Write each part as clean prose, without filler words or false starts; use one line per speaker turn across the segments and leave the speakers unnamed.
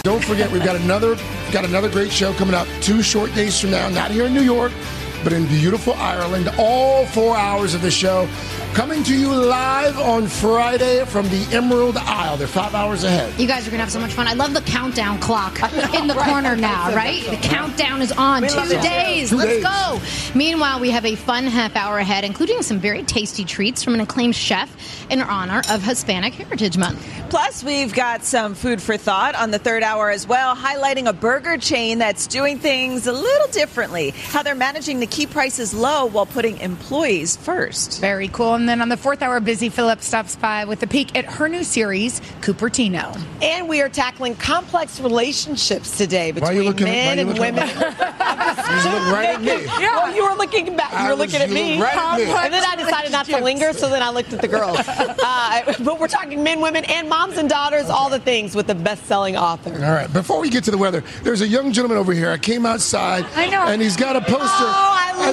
Don't forget, we've got another great show coming up 2 short days from now. Not here in New York, but in beautiful Ireland. All 4 hours of the show coming to you live on Friday from the Emerald Isle. They're 5 hours ahead.
You guys are going to have so much fun. I love the countdown clock in the corner now, right? The countdown is on. 2 days. Let's go. Meanwhile, we have a fun half hour ahead, including some very tasty treats from an acclaimed chef in honor of Hispanic Heritage Month.
Plus, we've got some food for thought on the 3rd hour as well, highlighting a burger chain that's doing things a little differently, how they're managing to keep prices low while putting employees first.
Very cool. And then on the 4th hour, Busy Phillips stops by with a peek at her new series, Cupertino.
And we are tackling complex relationships today between men and women.
You look right at me.
Yeah. Well, you were looking back. You were looking at me.
Right at me.
And then I decided not to linger, so then I looked at the girls. But we're talking men, women, and moms and daughters, all the things with the best-selling author.
All right. Before we get to the weather, there's a young gentleman over here. I came outside, and he's got a poster.
Oh, I love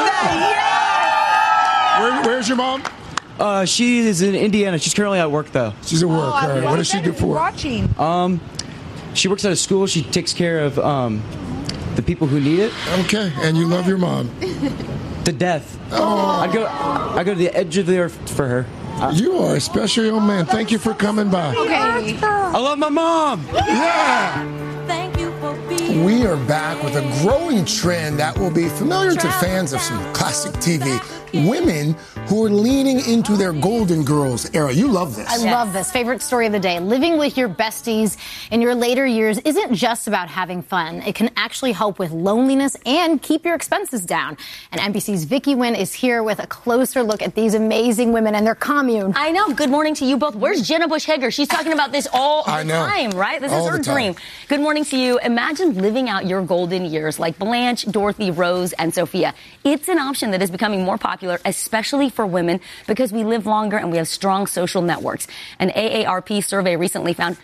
that. Yeah.
Where's your mom?
She is in Indiana. She's currently at work, though.
She's at work. All right. What does she do for work?
She works at a school. She takes care of the people who need it.
Okay. And you love your mom?
To death.
Oh.
I go to the edge of the earth for her.
You are a special young man. Thank you for coming by.
Okay.
I love my mom.
Yeah. We are back with a growing trend that will be familiar to fans of some classic TV. Women who are leaning into their Golden Girls era. You love this.
I love this. Favorite story of the day. Living with your besties in your later years isn't just about having fun. It can actually help with loneliness and keep your expenses down. And NBC's Vicky Nguyen is here with a closer look at these amazing women and their commune.
I know. Good morning to you both. Where's Jenna Bush Hager? She's talking about this all the time, right? This is her dream. Good morning to you. Imagine living out your golden years like Blanche, Dorothy, Rose, and Sophia. It's an option that is becoming more popular, especially for women, because we live longer and we have strong social networks. An AARP survey recently found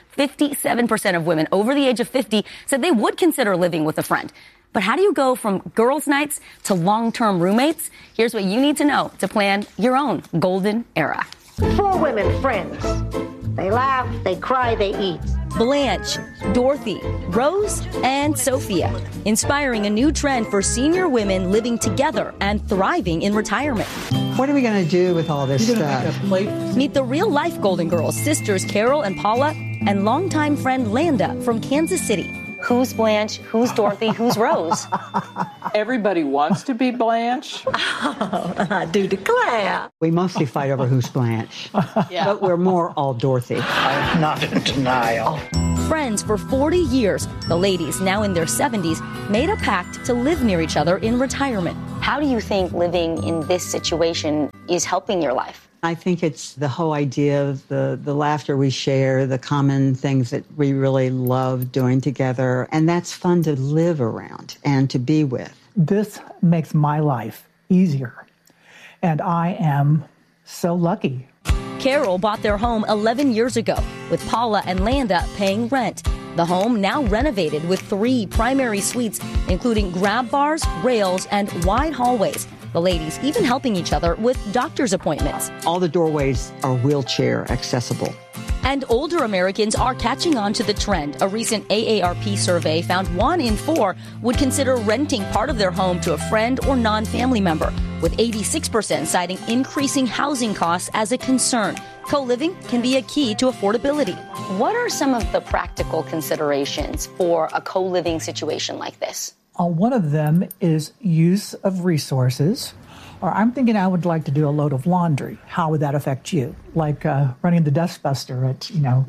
57% of women over the age of 50 said they would consider living with a friend. But how do you go from girls' nights to long-term roommates? Here's what you need to know to plan your own golden era.
4 women friends. They laugh, they cry, they eat.
Blanche, Dorothy, Rose, and Sophia, inspiring a new trend for senior women living together and thriving in retirement.
What are we going to do with all this stuff?
Meet the real-life Golden Girls, sisters Carol and Paula, and longtime friend Landa from Kansas City. Who's Blanche? Who's Dorothy? Who's Rose?
Everybody wants to be Blanche.
Oh, I do declare.
We mostly fight over who's Blanche, but we're more all Dorothy.
I'm not in denial.
Friends for 40 years, the ladies, now in their 70s, made a pact to live near each other in retirement. How do you think living in this situation is helping your life?
I think it's the whole idea of the laughter we share, the common things that we really love doing together. And that's fun to live around and to be with.
This makes my life easier. And I am so lucky.
Carol bought their home 11 years ago, with Paula and Landa paying rent. The home now renovated with 3 primary suites, including grab bars, rails, and wide hallways. The ladies even helping each other with doctor's appointments.
All the doorways are wheelchair accessible.
And older Americans are catching on to the trend. A recent AARP survey found 1 in 4 would consider renting part of their home to a friend or non-family member, with 86% citing increasing housing costs as a concern. Co-living can be a key to affordability. What are some of the practical considerations for a co-living situation like this?
One of them is use of resources. Or I'm thinking I would like to do a load of laundry. How would that affect you? Like running the dustbuster at,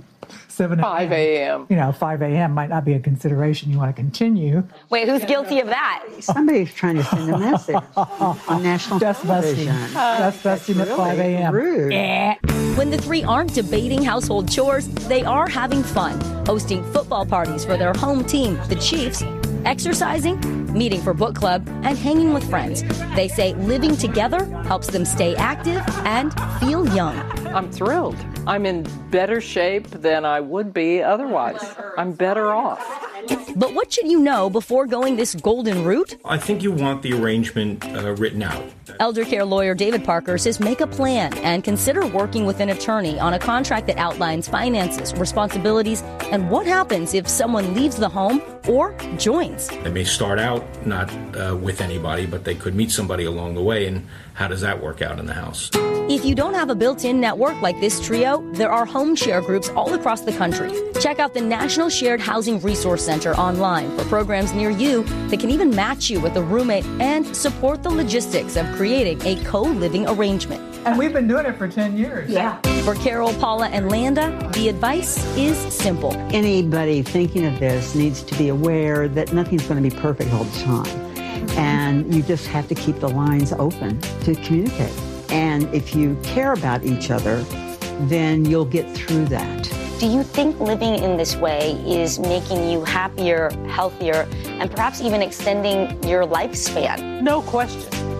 5 a.m.
5 a.m. might not be a consideration you want to continue.
Wait, who's guilty of that?
Somebody's trying to send a message on national television.
Dustbusting at 5 a.m.
Rude.
When the 3 aren't debating household chores, they are having fun, hosting football parties for their home team, the Chiefs, exercising, meeting for book club, and hanging with friends. They say living together helps them stay active and feel young.
I'm thrilled. I'm in better shape than I would be otherwise. I'm better off.
But what should you know before going this golden route?
I think you want the arrangement written out.
Elder care lawyer David Parker says make a plan and consider working with an attorney on a contract that outlines finances, responsibilities, and what happens if someone leaves the home or joins.
They may start out not with anybody, but they could meet somebody along the way, and how does that work out in the house?
If you don't have a built-in network like this trio, there are home share groups all across the country. Check out the National Shared Housing Resource Center online for programs near you that can even match you with a roommate and support the logistics of creating a co-living arrangement.
And we've been doing it for 10 years.
Yeah.
For Carol, Paula, and Landa, the advice is simple.
Anybody thinking of this needs to be aware that nothing's going to be perfect all the time. And you just have to keep the lines open to communicate. And if you care about each other, then you'll get through that.
Do you think living in this way is making you happier, healthier, and perhaps even extending your lifespan?
No question.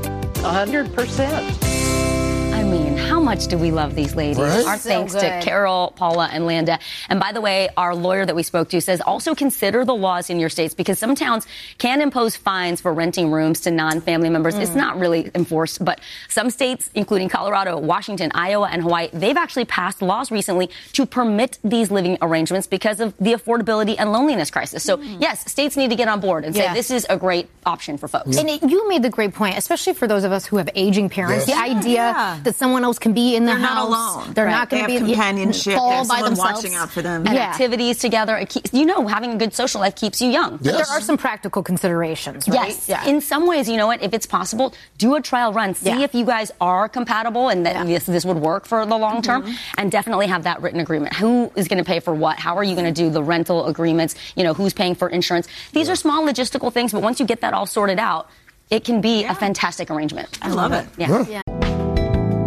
100%.
I mean, how much do we love these ladies?
Right?
Our
So
thanks to
good.
Carol, Paula, and Landa. And by the way, our lawyer that we spoke to says also consider the laws in your states because some towns can impose fines for renting rooms to non-family members. It's not really enforced, but some states, including Colorado, Washington, Iowa, and Hawaii, they've actually passed laws recently to permit these living arrangements because of the affordability and loneliness crisis. So yes, states need to get on board and say this is a great option for folks.
And you made the great point, especially for those of us who have aging parents.
Yes.
The idea that someone else can be in the
They're
house.
not alone.
They're
Right.
not going
They
to
have
be
companionship.
all
There's
by
someone
themselves.
watching out for them.
And
Yeah.
activities together. It keeps, having a good social life keeps you young.
Yes.
There are some practical considerations, right?
Yes.
Yeah.
In some ways, you know what? If it's possible, do a trial run. See if you guys are compatible and that this would work for the long term. And definitely have that written agreement. Who is going to pay for what? How are you going to do the rental agreements? Who's paying for insurance? These are small logistical things, but once you get that all sorted out, it can be a fantastic arrangement.
I love it.
Yeah.
Yeah.